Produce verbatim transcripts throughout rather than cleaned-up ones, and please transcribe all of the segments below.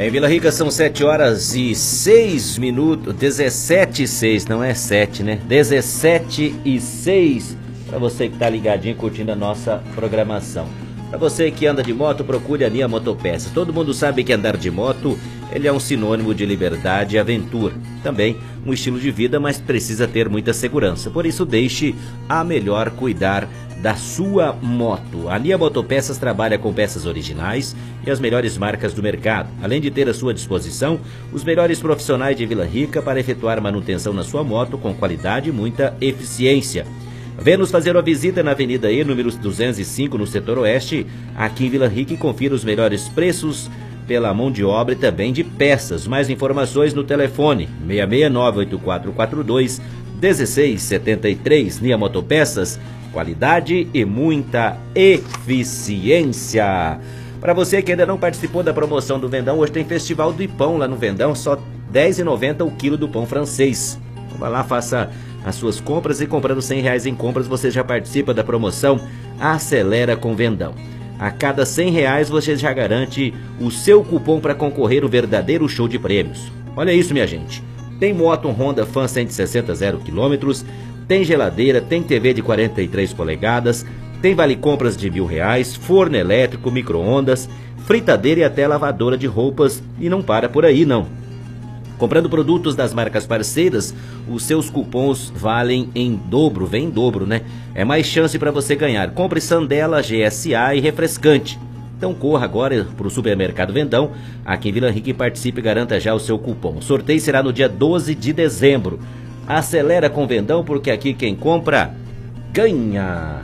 Em Vila Rica são sete horas e seis minutos, dezessete e seis, não é sete, né? dezessete e seis, para você que tá ligadinho curtindo a nossa programação. Para você que anda de moto, procure a Nia Motopeças. Todo mundo sabe que andar de moto, ele é um sinônimo de liberdade e aventura. Também um estilo de vida, mas precisa ter muita segurança. Por isso, deixe a melhor cuidar da sua moto. A Nia Motopeças trabalha com peças originais e as melhores marcas do mercado, além de ter à sua disposição os melhores profissionais de Vila Rica para efetuar manutenção na sua moto com qualidade e muita eficiência. Venha nos fazer uma visita na Avenida E, número duzentos e cinco, no setor oeste, aqui em Vila Rica, e confira os melhores preços pela mão de obra e também de peças. Mais informações no telefone seis seis nove oito quatro quatro dois um seis sete três. Nia Motopeças, qualidade e muita eficiência. Para você que ainda não participou da promoção do Vendão, hoje tem Festival do Pão lá no Vendão, só dez reais e noventa centavos o quilo do pão francês. Vá lá, faça as suas compras e comprando cem reais em compras você já participa da promoção Acelera com Vendão. A cada cem reais você já garante o seu cupom para concorrer ao verdadeiro show de prêmios. Olha isso, minha gente. Tem moto Honda Fan cento e sessenta zero quilômetros, tem geladeira, tem T V de quarenta e três polegadas, tem vale compras de mil reais, forno elétrico, micro-ondas, fritadeira e até lavadora de roupas. E não para por aí, não. Comprando produtos das marcas parceiras, os seus cupons valem em dobro, vem em dobro, né? É mais chance para você ganhar. Compre Sandela, G S A e refrescante. Então corra agora para o Supermercado Vendão, aqui em Vila Rica, e participe e garanta já o seu cupom. O sorteio será no dia doze de dezembro. Acelera com Vendão, porque aqui quem compra, ganha!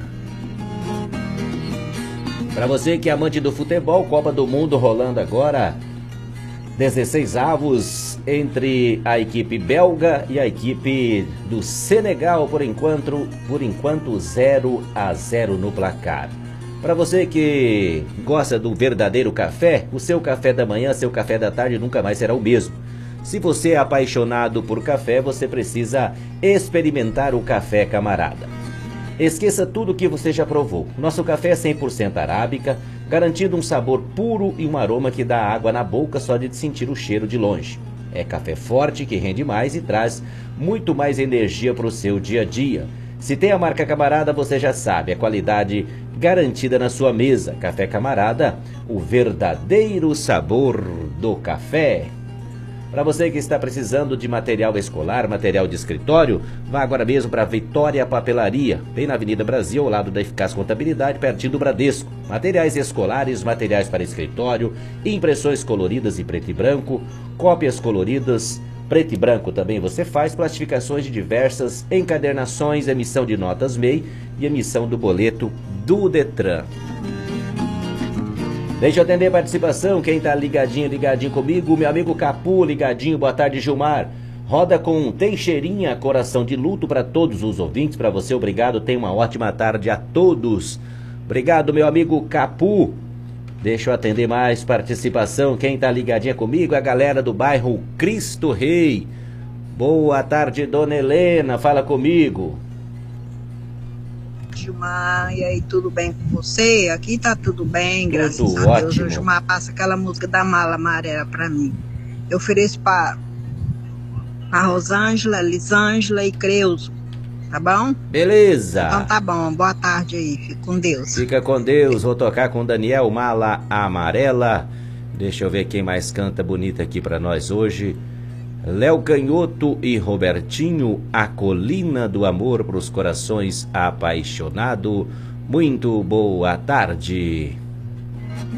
Para você que é amante do futebol, Copa do Mundo rolando agora. dezesseis avos entre a equipe belga e a equipe do Senegal, por enquanto, por enquanto zero a zero no placar. Para você que gosta do verdadeiro café, o seu café da manhã, seu café da tarde nunca mais será o mesmo. Se você é apaixonado por café, você precisa experimentar o Café Camarada. Esqueça tudo que você já provou. Nosso café é cem por cento arábica, garantindo um sabor puro e um aroma que dá água na boca só de sentir o cheiro de longe. É café forte que rende mais e traz muito mais energia para o seu dia a dia. Se tem a marca Camarada, você já sabe, a qualidade garantida na sua mesa. Café Camarada, o verdadeiro sabor do café. Para você que está precisando de material escolar, material de escritório, vá agora mesmo para Vitória Papelaria, bem na Avenida Brasil, ao lado da Eficaz Contabilidade, pertinho do Bradesco. Materiais escolares, materiais para escritório, impressões coloridas em preto e branco, cópias coloridas, preto e branco também você faz, plastificações de diversas encadernações, emissão de notas M E I e emissão do boleto do Detran. Deixa eu atender a participação, quem tá ligadinho, ligadinho comigo, meu amigo Capu, ligadinho, boa tarde, Gilmar. Roda com Teixeirinha, coração de luto para todos os ouvintes, para você, obrigado, tenha uma ótima tarde a todos. Obrigado, meu amigo Capu. Deixa eu atender mais participação, quem tá ligadinha comigo, a galera do bairro Cristo Rei. Boa tarde, dona Helena, fala comigo. Gilmar, e aí, tudo bem com você? Aqui tá tudo bem, tudo graças ótimo. a Deus. O Gilmar passa aquela música da Mala Amarela pra mim. Eu ofereço pra, pra Rosângela, Lisângela e Creuso, tá bom? Beleza. Então tá bom, boa tarde aí, fica com Deus. Fica com Deus, vou tocar com Daniel, Mala Amarela. Deixa eu ver quem mais canta bonita aqui pra nós hoje. Léo Canhoto e Robertinho, A Colina do Amor para os corações apaixonados. Muito boa tarde.